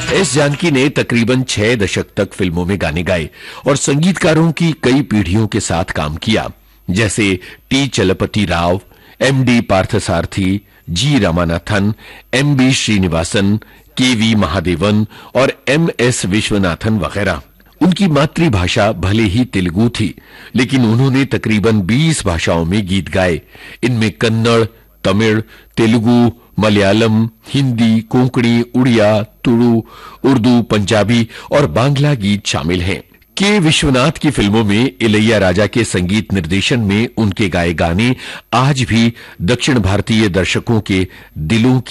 S Janaki ने तकरीबन 6 दशक तक फिल्मों में गाने गाए और संगीतकारों की कई पीढ़ियों के साथ काम किया, जैसे टी चलपति राव, एमडी पार्थसारथी, जी रामानाथन, एमबी श्रीनिवासन, केवी महादेवन और एमएस विश्वनाथन वगैरह। उनकी मातृभाषा भले ही तेलुगु थी, लेकिन उन्होंने तकरीबन 20 भाषाओं में गीत गाए। इनमें कन्नड़, तमिल, तेलुगु, मलयालम, हिंदी, कोंकणी, उड़िया, तुलु, उर्दू, पंजाबी और बांग्ला गीत शामिल हैं। के विश्वनाथ की फिल्मों में इलैया राजा के संगीत निर्देशन में उनके गाए गाने आज भी दक्षिण भारतीय दर्शकों के दिलों